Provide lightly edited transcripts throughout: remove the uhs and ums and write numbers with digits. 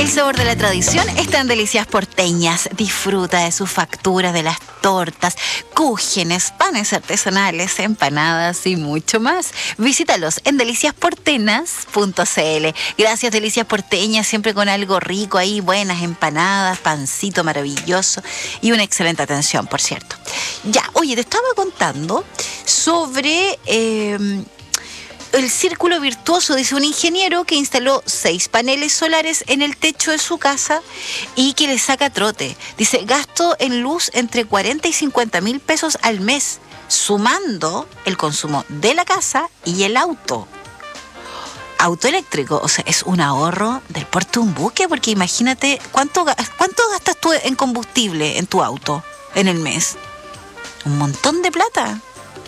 El sabor de la tradición está en Delicias Porteñas. Disfruta de sus facturas, de las tortas, cúgenes, panes artesanales, empanadas y mucho más. Visítalos en deliciasportenas.cl. Gracias, Delicias Porteñas, siempre con algo rico ahí, buenas empanadas, pancito maravilloso y una excelente atención, por cierto. Ya, oye, te estaba contando sobre el círculo virtuoso. Dice un ingeniero que instaló 6 paneles solares en el techo de su casa y que le saca trote. Dice, gasto en luz entre 40 y 50 mil pesos al mes, sumando el consumo de la casa y el auto eléctrico. O sea, es un ahorro del porte de un buque, porque imagínate, ¿cuánto gastas tú en combustible en tu auto en el mes? Un montón de plata.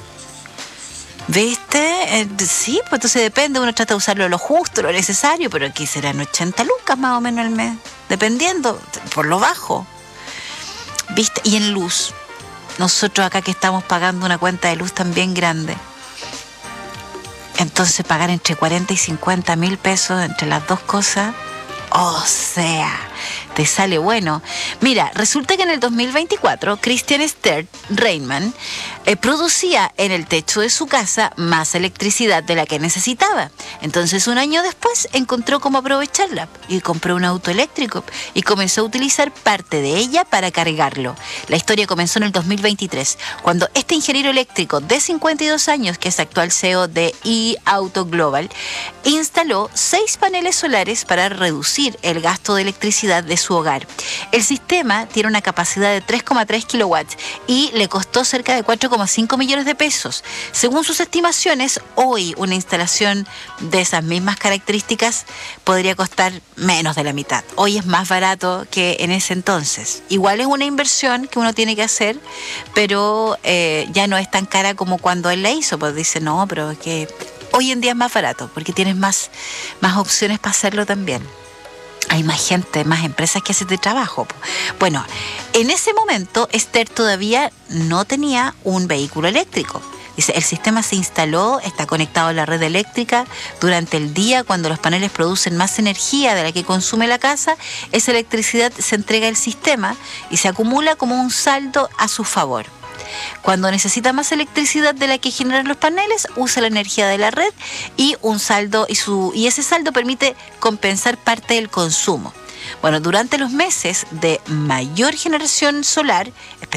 ¿Viste? Sí, pues entonces depende, uno trata de usarlo lo justo, lo necesario, pero aquí serán 80 lucas más o menos al mes, dependiendo, por lo bajo. ¿Viste? Y en luz, nosotros acá que estamos pagando una cuenta de luz también grande, entonces pagar entre 40 y 50 mil pesos entre las dos cosas, o sea, te sale bueno. Mira, resulta que en el 2024, Christian Stern Reinman producía en el techo de su casa más electricidad de la que necesitaba. Entonces, un año después, encontró cómo aprovecharla y compró un auto eléctrico y comenzó a utilizar parte de ella para cargarlo. La historia comenzó en el 2023, cuando este ingeniero eléctrico de 52 años, que es actual CEO de eAuto Global, instaló 6 paneles solares para reducir el gasto de electricidad de su hogar. El sistema tiene una capacidad de 3,3 kilowatts y le costó cerca de 4,5 millones de pesos. Según sus estimaciones, hoy una instalación de esas mismas características podría costar menos de la mitad. Hoy es más barato que en ese entonces. Igual es una inversión que uno tiene que hacer, pero ya no es tan cara como cuando él la hizo. Pues dice, no, pero es que hoy en día es más barato porque tienes más opciones para hacerlo también. Hay más gente, más empresas que hacen de trabajo. Bueno, en ese momento Esther todavía no tenía un vehículo eléctrico. Dice, el sistema se instaló, está conectado a la red eléctrica durante el día. Cuando los paneles producen más energía de la que consume la casa, esa electricidad se entrega al sistema y se acumula como un saldo a su favor. Cuando necesita más electricidad de la que generan los paneles, usa la energía de la red y un saldo y ese saldo permite compensar parte del consumo. Bueno, durante los meses de mayor generación solar,